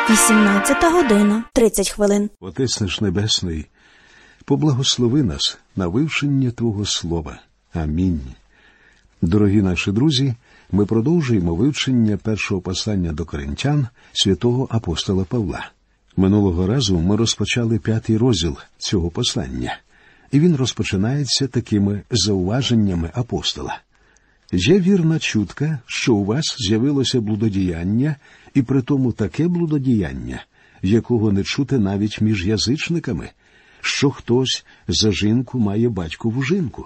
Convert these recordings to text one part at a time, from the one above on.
18:30. Отець наш Небесний, поблагослови нас на вивчення Твого Слова. Амінь. Дорогі наші друзі, ми продовжуємо вивчення першого послання до Коринтян святого апостола Павла. Минулого разу ми розпочали 5-й розділ цього послання, і він розпочинається такими зауваженнями апостола. «Є вірна чутка, що у вас з'явилося блудодіяння, і притому таке блудодіяння, якого не чути навіть між язичниками, що хтось за жінку має батькову жінку».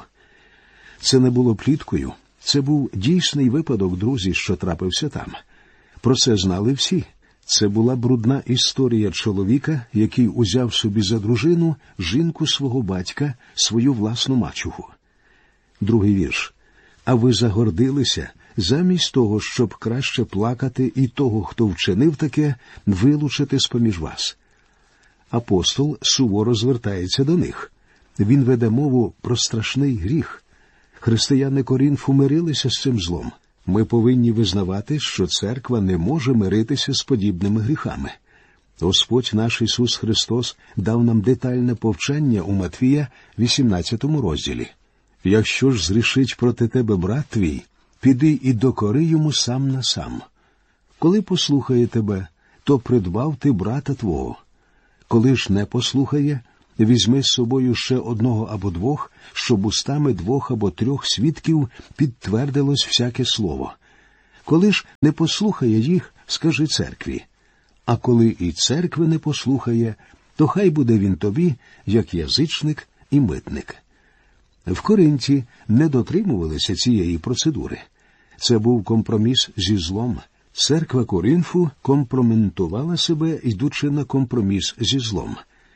Це не було пліткою, це був дійсний випадок, друзі, що трапився там. Про це знали всі. Це була брудна історія чоловіка, який узяв собі за дружину жінку свого батька, свою власну мачуху. Другий вірш. «А ви загордилися, замість того, щоб краще плакати і того, хто вчинив таке, вилучити з-поміж вас». Апостол суворо звертається до них. Він веде мову про страшний гріх. Християни Коринфу мирилися з цим злом. Ми повинні визнавати, що церква не може миритися з подібними гріхами. Господь наш Ісус Христос дав нам детальне повчання у Матвія 18 розділі. «Якщо ж зрішить проти тебе брат твій, піди і докори йому сам на сам. Коли послухає тебе, то придбав ти брата твого. Коли ж не послухає, візьми з собою ще одного або двох, щоб устами 2 або 3 свідків підтвердилось всяке слово. Коли ж не послухає їх, скажи церкві. А коли і церкви не послухає, то хай буде він тобі, як язичник і митник». В Коринті не дотримувалися цієї процедури. Це був компроміс зі злом. Церква Коринфу компроментувала себе, йдучи на компроміс зі злом.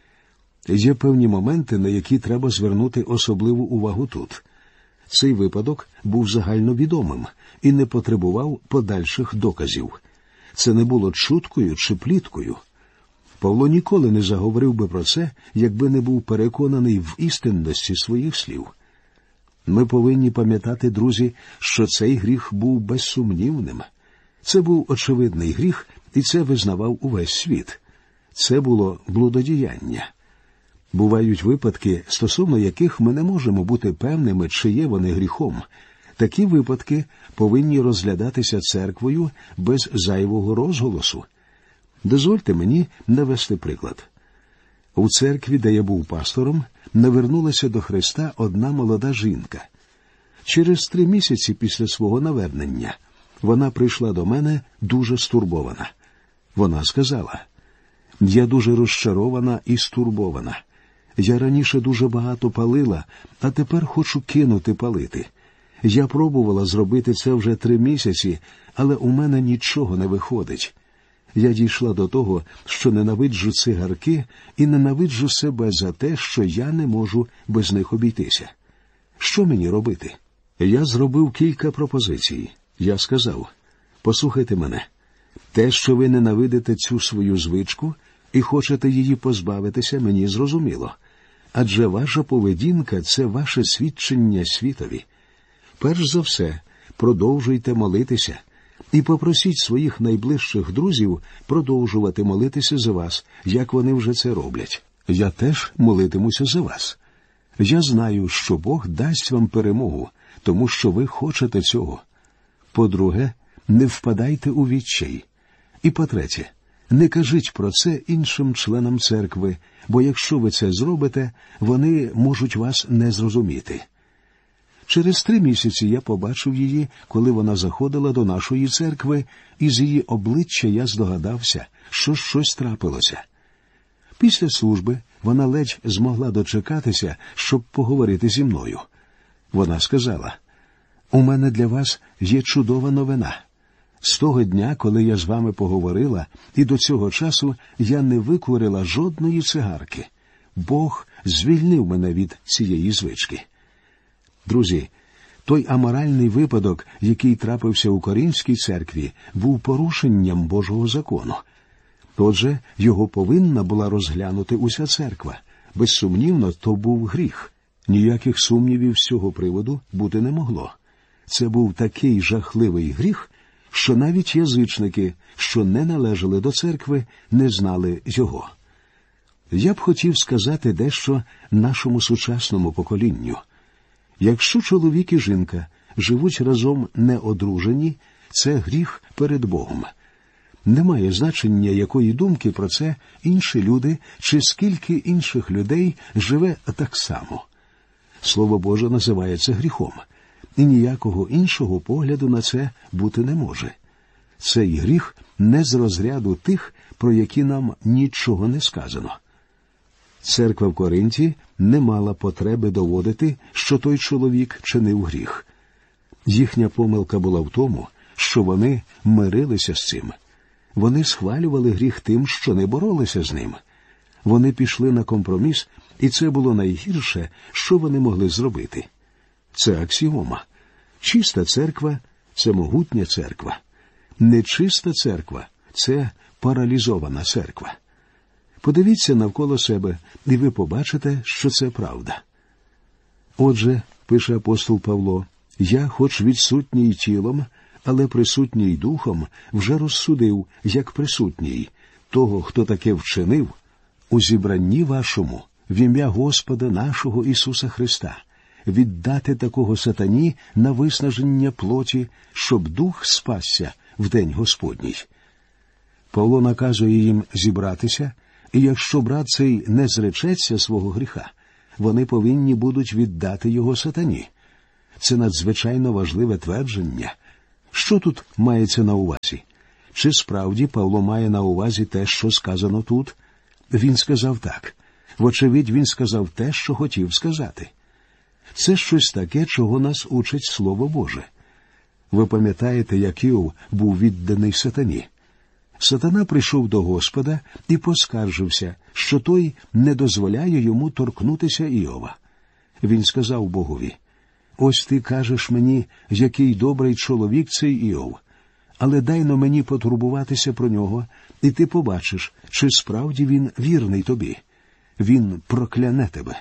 Є певні моменти, на які треба звернути особливу увагу тут. Цей випадок був загальновідомим і не потребував подальших доказів. Це не було чуткою чи пліткою. Павло ніколи не заговорив би про це, якби не був переконаний в істинності своїх слів. Ми повинні пам'ятати, друзі, що цей гріх був безсумнівним. Це був очевидний гріх, і це визнавав увесь світ. Це було блудодіяння. Бувають випадки, стосовно яких ми не можемо бути певними, чи є вони гріхом. Такі випадки повинні розглядатися церквою без зайвого розголосу. Дозвольте мені навести приклад. У церкві, де я був пастором, навернулася до Христа одна молода жінка. Через 3 місяці після свого навернення вона прийшла до мене дуже стурбована. Вона сказала: «Я дуже розчарована і стурбована. Я раніше дуже багато палила, а тепер хочу кинути палити. Я пробувала зробити це вже 3 місяці, але у мене нічого не виходить. Я дійшла до того, що ненавиджу цигарки і ненавиджу себе за те, що я не можу без них обійтися. Що мені робити?» Я зробив кілька пропозицій. Я сказав: «Послухайте мене. Те, що ви ненавидите цю свою звичку і хочете її позбавитися, мені зрозуміло. Адже ваша поведінка – це ваше свідчення світові. Перш за все, продовжуйте молитися і попросіть своїх найближчих друзів продовжувати молитися за вас, як вони вже це роблять. Я теж молитимуся за вас. Я знаю, що Бог дасть вам перемогу, тому що ви хочете цього. По-друге, не впадайте у відчай. І по-третє, не кажіть про це іншим членам церкви, бо якщо ви це зробите, вони можуть вас не зрозуміти». Через 3 місяці я побачив її, коли вона заходила до нашої церкви, і з її обличчя я здогадався, що щось трапилося. Після служби вона ледь змогла дочекатися, щоб поговорити зі мною. Вона сказала: «У мене для вас є чудова новина. З того дня, коли я з вами поговорила, і до цього часу я не викурила жодної цигарки. Бог звільнив мене від цієї звички». Друзі, той аморальний випадок, який трапився у Коринфській церкві, був порушенням Божого закону. Отже, його повинна була розглянути уся церква. Безсумнівно, то був гріх. Ніяких сумнівів з цього приводу бути не могло. Це був такий жахливий гріх, що навіть язичники, що не належали до церкви, не знали його. Я б хотів сказати дещо нашому сучасному поколінню. Якщо чоловік і жінка живуть разом неодружені, це гріх перед Богом. Немає значення, якої думки про це інші люди чи скільки інших людей живе так само. Слово Боже називає це гріхом, і ніякого іншого погляду на це бути не може. Цей гріх не з розряду тих, про які нам нічого не сказано. Церква в Коринті не мала потреби доводити, що той чоловік чинив гріх. Їхня помилка була в тому, що вони мирилися з цим. Вони схвалювали гріх тим, що не боролися з ним. Вони пішли на компроміс, і це було найгірше, що вони могли зробити. Це аксіома. Чиста церква – це могутня церква. Нечиста церква – це паралізована церква. Подивіться навколо себе, і ви побачите, що це правда. Отже, пише апостол Павло, «Я, хоч відсутній тілом, але присутній духом, вже розсудив, як присутній, того, хто таке вчинив, у зібранні вашому, в ім'я Господа нашого Ісуса Христа, віддати такого сатані на виснаження плоті, щоб дух спасся в день Господній». Павло наказує їм зібратися, і якщо брат цей не зречеться свого гріха, вони повинні будуть віддати його сатані. Це надзвичайно важливе твердження. Що тут мається на увазі? Чи справді Павло має на увазі те, що сказано тут? Він сказав так. Вочевидь, він сказав те, що хотів сказати. Це щось таке, чого нас учить Слово Боже. Ви пам'ятаєте, як Іов був відданий сатані? Сатана прийшов до Господа і поскаржився, що той не дозволяє йому торкнутися Іова. Він сказав Богові, «Ось ти кажеш мені, який добрий чоловік цей Іов, але дай-но мені потурбуватися про нього, і ти побачиш, чи справді він вірний тобі. Він прокляне тебе».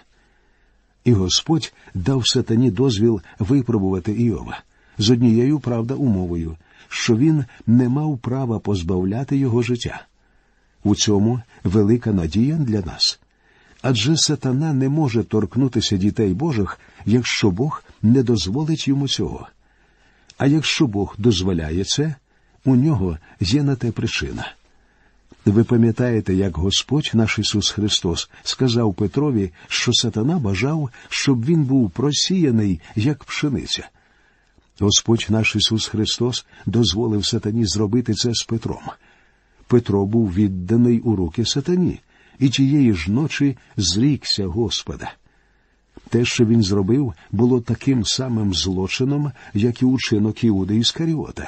І Господь дав сатані дозвіл випробувати Іова з однією, правда, умовою, що він не мав права позбавляти його життя. У цьому велика надія для нас. Адже сатана не може торкнутися дітей Божих, якщо Бог не дозволить йому цього. А якщо Бог дозволяє це, у нього є на те причина. Ви пам'ятаєте, як Господь наш Ісус Христос сказав Петрові, що сатана бажав, щоб він був просіяний, як пшениця. Господь наш Ісус Христос дозволив сатані зробити це з Петром. Петро був відданий у руки сатані, і тієї ж ночі зрікся Господа. Те, що він зробив, було таким самим злочином, як і учинок Іуди Іскаріота.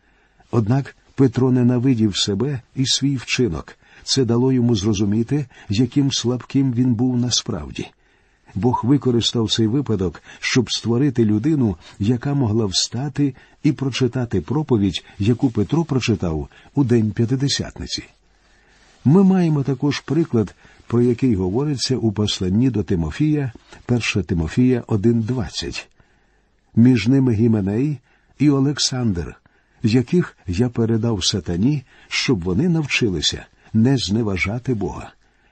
Однак Петро ненавидів себе і свій вчинок. Це дало йому зрозуміти, яким слабким він був насправді. Бог використав цей випадок, щоб створити людину, яка могла встати і прочитати проповідь, яку Петро прочитав у День П'ятидесятниці. Ми маємо також приклад, про який говориться у посланні до Тимофія, 1 Тимофія 1:20. «Між ними Гіменей і Олександр, яких я передав сатані, щоб вони навчилися не зневажати Бога».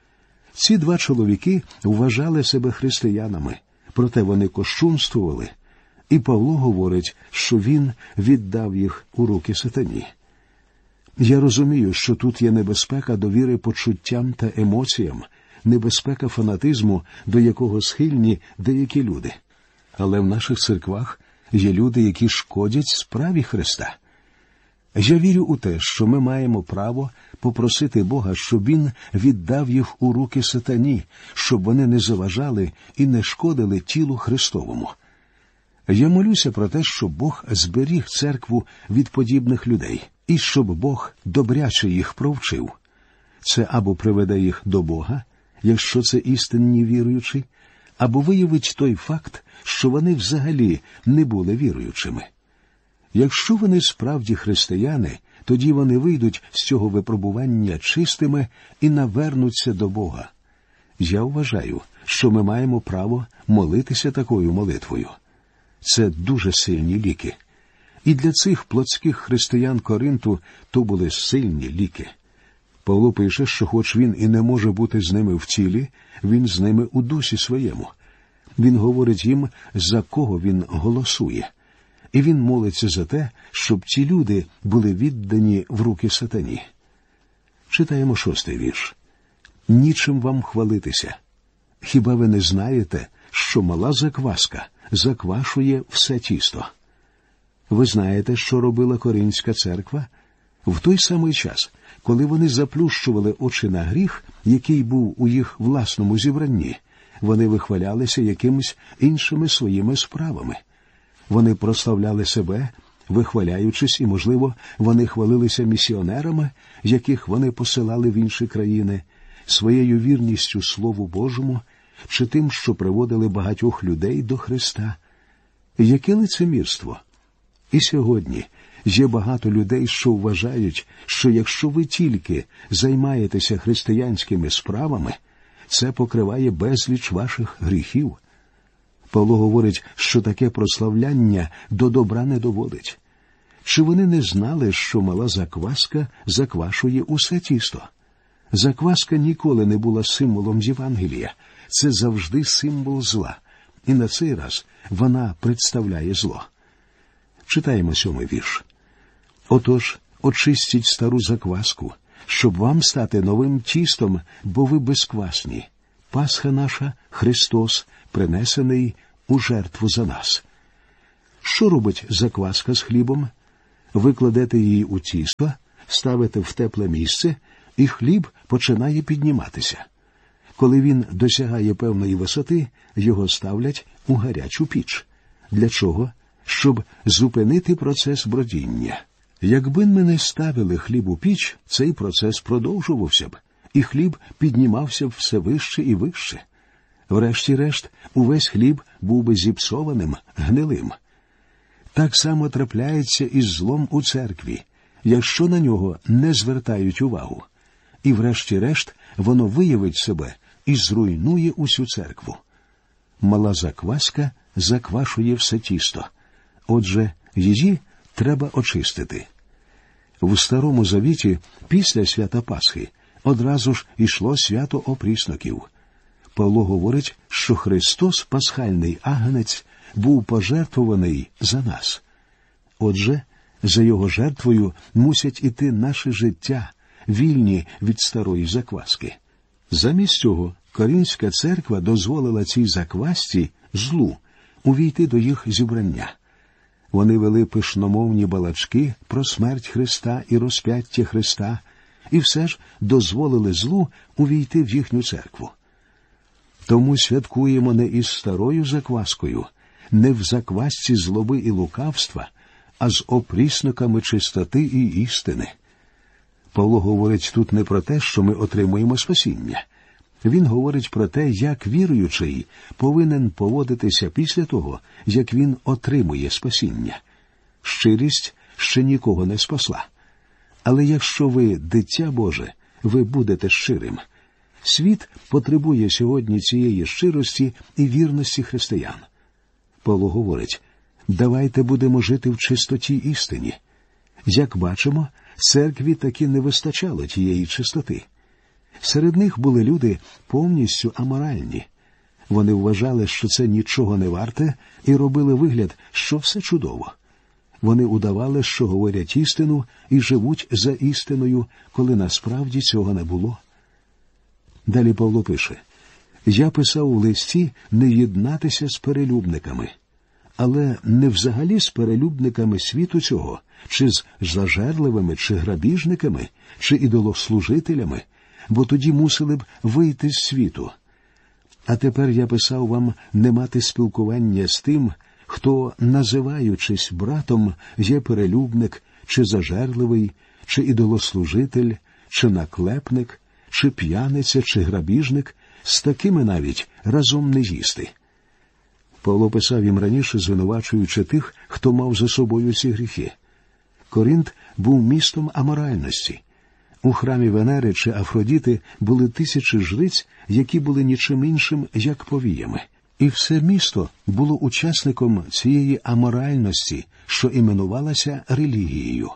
Ці два чоловіки вважали себе християнами, проте вони кощунствували, і Павло говорить, що він віддав їх у руки сатані. Я розумію, що тут є небезпека довіри почуттям та емоціям, небезпека фанатизму, до якого схильні деякі люди. Але в наших церквах є люди, які шкодять справі Христа. Я вірю у те, що ми маємо право попросити Бога, щоб Він віддав їх у руки сатані, щоб вони не заважали і не шкодили тілу Христовому. Я молюся про те, щоб Бог зберіг церкву від подібних людей, і щоб Бог добряче їх провчив. Це або приведе їх до Бога, якщо це істинні віруючі, або виявить той факт, що вони взагалі не були віруючими. Якщо вони справді християни, тоді вони вийдуть з цього випробування чистими і навернуться до Бога. Я вважаю, що ми маємо право молитися такою молитвою. Це дуже сильні ліки. І для цих плотських християн Коринту то були сильні ліки. Павло пише, що хоч він і не може бути з ними в тілі, він з ними у дусі своєму. Він говорить їм, за кого він голосує. І він молиться за те, щоб ці люди були віддані в руки сатані. Читаємо 6-й вірш. «Нічим вам хвалитися. Хіба ви не знаєте, що мала закваска заквашує все тісто?» Ви знаєте, що робила Коринська церква? В той самий час, коли вони заплющували очі на гріх, який був у їх власному зібранні, вони вихвалялися якимись іншими своїми справами. Вони прославляли себе, вихваляючись, і, можливо, вони хвалилися місіонерами, яких вони посилали в інші країни, своєю вірністю Слову Божому, чи тим, що приводили багатьох людей до Христа. Яке лицемірство! І сьогодні є багато людей, що вважають, що якщо ви тільки займаєтеся християнськими справами, це покриває безліч ваших гріхів. Павло говорить, що таке прославляння до добра не доводить. Чи вони не знали, що мала закваска заквашує усе тісто? Закваска ніколи не була символом Євангелія. Це завжди символ зла. І на цей раз вона представляє зло. Читаємо 7-й вірш. «Отож, очистіть стару закваску, щоб вам стати новим тістом, бо ви безквасні. Пасха наша – Христос, принесений у жертву за нас». Що робить закваска з хлібом? Ви кладете її у тісто, ставите в тепле місце, і хліб починає підніматися. Коли він досягає певної висоти, його ставлять у гарячу піч. Для чого? Щоб зупинити процес бродіння. Якби ми не ставили хліб у піч, цей процес продовжувався б, і хліб піднімався б все вище і вище. Врешті-решт, увесь хліб був би зіпсованим, гнилим. Так само трапляється із злом у церкві, якщо на нього не звертають увагу. І врешті-решт воно виявить себе і зруйнує усю церкву. Мала закваска заквашує все тісто. Отже, її треба очистити. В Старому Завіті після свята Пасхи одразу ж ішло свято опрісноків. Павло говорить, що Христос, пасхальний агнець, був пожертвований за нас. Отже, за його жертвою мусять іти наше життя, вільні від старої закваски. Замість цього Коринська церква дозволила цій заквасці, злу, увійти до їх зібрання. Вони вели пишномовні балачки про смерть Христа і розп'яття Христа, і все ж дозволили злу увійти в їхню церкву. Тому святкуємо не із старою закваскою, не в заквасці злоби і лукавства, а з опрісниками чистоти і істини. Павло говорить тут не про те, що ми отримуємо спасіння. Він говорить про те, як віруючий повинен поводитися після того, як він отримує спасіння. Щирість ще нікого не спасла. Але якщо ви дитя Боже, ви будете щирим. Світ потребує сьогодні цієї щирості і вірності християн. Павло говорить, давайте будемо жити в чистоті істині. Як бачимо, церкві таки не вистачало тієї чистоти. Серед них були люди повністю аморальні. Вони вважали, що це нічого не варте, і робили вигляд, що все чудово. Вони удавали, що говорять істину і живуть за істиною, коли насправді цього не було. Далі Павло пише, «Я писав у листі не єднатися з перелюбниками, але не взагалі з перелюбниками світу цього, чи з зажерливими, чи грабіжниками, чи ідолослужителями, бо тоді мусили б вийти з світу. А тепер я писав вам не мати спілкування з тим, хто, називаючись братом, є перелюбник, чи зажерливий, чи ідолослужитель, чи наклепник, чи п'яниця, чи грабіжник, з такими навіть разом не їсти». Павло писав їм раніше, звинувачуючи тих, хто мав за собою ці гріхи. Коринт був містом аморальності. У храмі Венери чи Афродіти були тисячі жриць, які були нічим іншим, як повіями. І все місто було учасником цієї аморальності, що іменувалася релігією.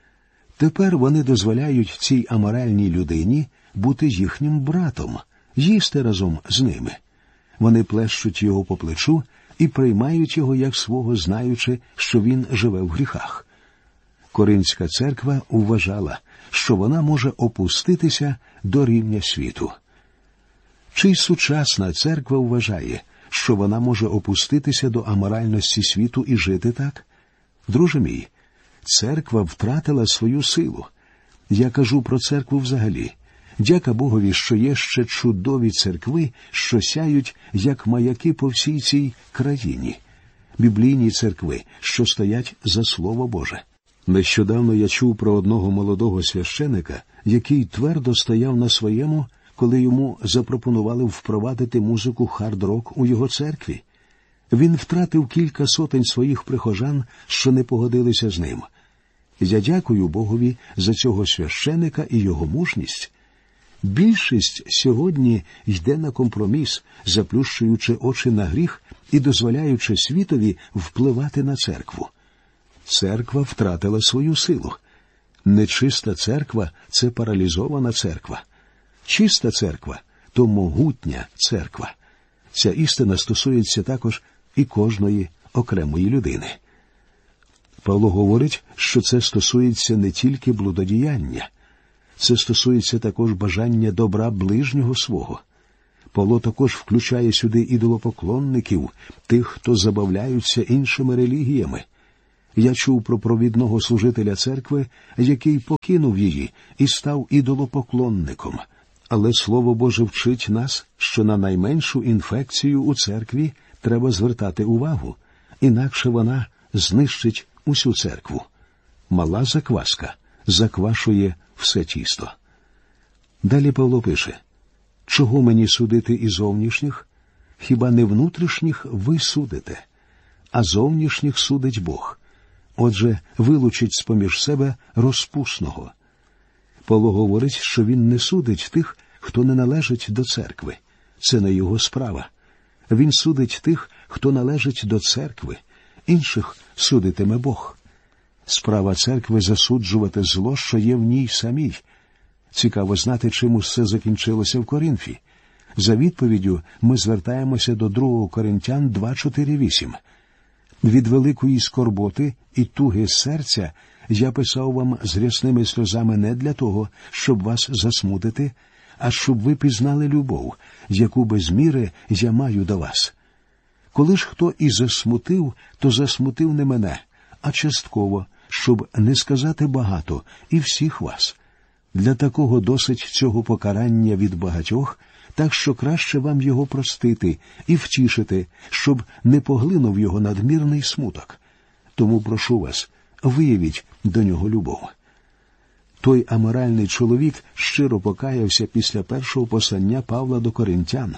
Тепер вони дозволяють цій аморальній людині бути їхнім братом, їсти разом з ними. Вони плещуть його по плечу і приймають його як свого, знаючи, що він живе в гріхах. Коринська церква вважала, що вона може опуститися до рівня світу. Чи й сучасна церква вважає, що вона може опуститися до аморальності світу і жити так? Друже мій, церква втратила свою силу. Я кажу про церкву взагалі. Дяка Богові, що є ще чудові церкви, що сяють, як маяки по всій цій країні. Біблійні церкви, що стоять за Слово Боже. Нещодавно я чув про одного молодого священика, який твердо стояв на своєму, коли йому запропонували впровадити музику хард-рок у його церкві. Він втратив кілька сотень своїх прихожан, що не погодилися з ним. Я дякую Богові за цього священика і його мужність. Більшість сьогодні йде на компроміс, заплющуючи очі на гріх і дозволяючи світові впливати на церкву. Церква втратила свою силу. Нечиста церква – це паралізована церква. Чиста церква – то могутня церква. Ця істина стосується також і кожної окремої людини. Павло говорить, що це стосується не тільки блудодіяння. Це стосується також бажання добра ближнього свого. Павло також включає сюди ідолопоклонників, тих, хто забавляються іншими релігіями. Я чув про провідного служителя церкви, який покинув її і став ідолопоклонником. Але Слово Боже вчить нас, що на найменшу інфекцію у церкві треба звертати увагу, інакше вона знищить усю церкву. Мала закваска заквашує все тісто. Далі Павло пише: «Чого мені судити і зовнішніх? Хіба не внутрішніх ви судите, а зовнішніх судить Бог. Отже, вилучить з-поміж себе розпусного». Павло говорить, що він не судить тих, хто не належить до церкви. Це не його справа. Він судить тих, хто належить до церкви. Інших судитиме Бог. Справа церкви засуджувати зло, що є в ній самій. Цікаво знати, чим усе закінчилося в Коринфі. За відповіддю ми звертаємося до 2 Коринтян 2:4-8. «Від великої скорботи і туги серця я писав вам з рясними сльозами не для того, щоб вас засмутити, а щоб ви пізнали любов, яку без міри я маю до вас. Коли ж хто і засмутив, то засмутив не мене, а частково, щоб не сказати багато, і всіх вас. Для такого досить цього покарання від багатьох, так що краще вам його простити і втішити, щоб не поглинув його надмірний смуток. Тому прошу вас, виявіть до нього любов». Той аморальний чоловік щиро покаявся після першого послання Павла до Коринтян.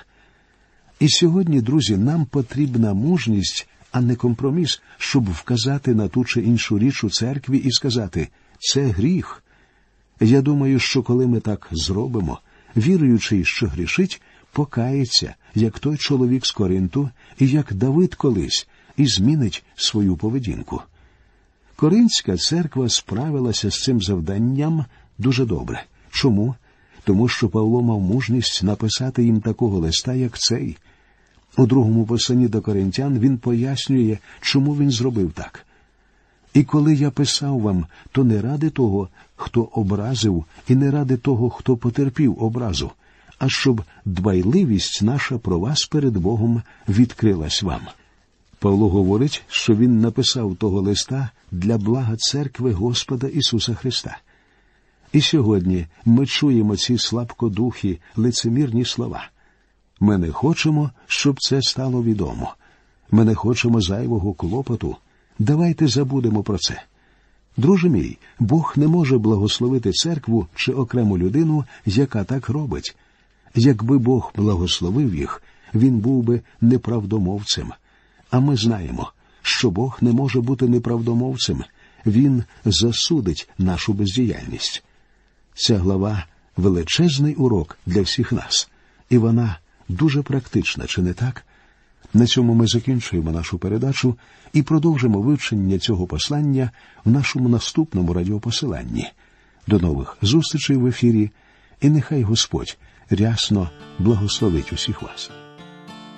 І сьогодні, друзі, нам потрібна мужність, а не компроміс, щоб вказати на ту чи іншу річ у церкві і сказати «це гріх». Я думаю, що коли ми так зробимо, віруючий, що грішить, покається, як той чоловік з Коринту і як Давид колись, і змінить свою поведінку. Коринська церква справилася з цим завданням дуже добре. Чому? Тому що Павло мав мужність написати їм такого листа, як цей. У 2 посланні до Коринтян він пояснює, чому він зробив так. «І коли я писав вам, то не ради того, хто образив, і не ради того, хто потерпів образу, а щоб дбайливість наша про вас перед Богом відкрилась вам». Павло говорить, що він написав того листа для блага церкви Господа Ісуса Христа. І сьогодні ми чуємо ці слабкодухі, лицемірні слова. Ми не хочемо, щоб це стало відомо. Ми не хочемо зайвого клопоту. Давайте забудемо про це. Друже мій, Бог не може благословити церкву чи окрему людину, яка так робить. Якби Бог благословив їх, він був би неправдомовцем. А ми знаємо, що Бог не може бути неправдомовцем. Він засудить нашу бездіяльність. Ця глава – величезний урок для всіх нас. І вона дуже практична, чи не так? На цьому ми закінчуємо нашу передачу і продовжимо вивчення цього послання в нашому наступному радіопосиланні. До нових зустрічей в ефірі, і нехай Господь рясно благословить усіх вас.